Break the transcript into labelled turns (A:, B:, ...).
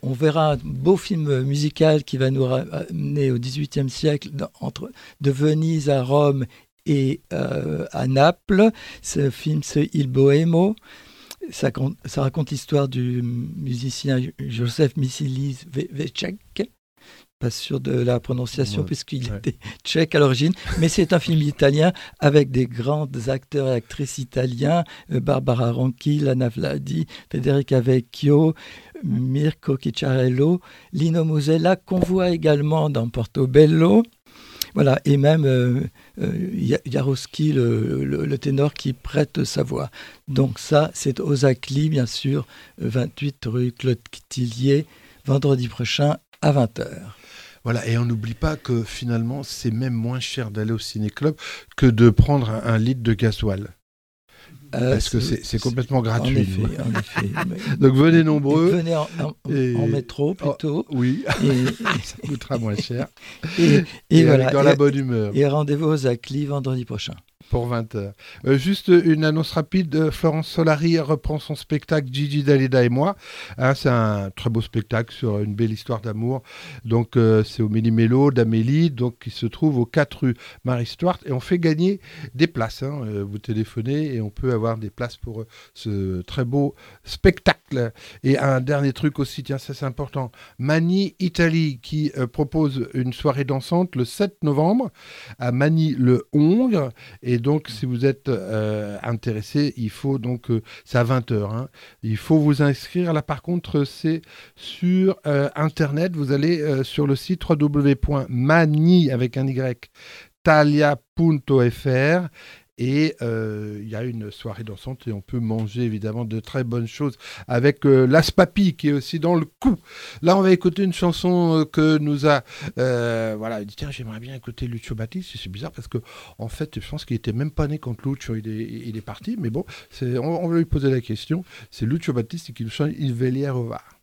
A: on verra un beau film musical qui va nous ramener au XVIIIe siècle, de Venise à Rome et à Naples. Ce film, c'est Il Bohémo. Ça raconte l'histoire du musicien Joseph Mysliveček. Pas sûr de la prononciation puisqu'il était tchèque à l'origine, mais c'est un film italien avec des grands acteurs et actrices italiens, Barbara Ronchi, Lana Vladi, Federica Vecchio, Mirko Cicciarello, Lino Musella, qu'on voit également dans Portobello. Voilà, et même Jaroski, le ténor qui prête sa voix. Donc ça, c'est aux Aclis, bien sûr, 28 rue Claude Tillier, vendredi prochain à 20h.
B: Voilà, et on n'oublie pas que finalement, c'est même moins cher d'aller au ciné-club que de prendre un litre de gasoil. Parce que c'est complètement gratuit.
A: En effet.
B: Donc venez nombreux.
A: Venez en métro plutôt.
B: Oui, ça coûtera moins cher.
A: Et voilà,
B: dans la bonne humeur.
A: Et rendez-vous aux Aclis vendredi prochain.
B: Pour 20h. Juste une annonce rapide, Florence Solari reprend son spectacle Gigi Dalida et moi. C'est un très beau spectacle sur une belle histoire d'amour. Donc c'est au Méli-Mélo d'Amélie, donc qui se trouve aux 4 rue Marie-Stuart. Et on fait gagner des places. Vous téléphonez et on peut avoir des places pour ce très beau spectacle. Et un dernier truc aussi, tiens, ça c'est important. Mani Italie qui propose une soirée dansante le 7 novembre à Manille-le-Hongre. Et donc, si vous êtes intéressé, il faut donc, c'est à 20h, il faut vous inscrire. Là, par contre, c'est sur Internet. Vous allez sur le site www.mani avec un Y, talia.fr. Et il y a une soirée dansante et on peut manger évidemment de très bonnes choses avec l'As Papi qui est aussi dans le coup. Là, on va écouter une chanson que nous a... il dit, tiens, j'aimerais bien écouter Lucio Battisti. C'est bizarre parce que en fait, je pense qu'il était même pas né quand Lucio il est parti. Mais bon, on va lui poser la question. C'est Lucio Battisti qui nous chante Il Velier Rovar.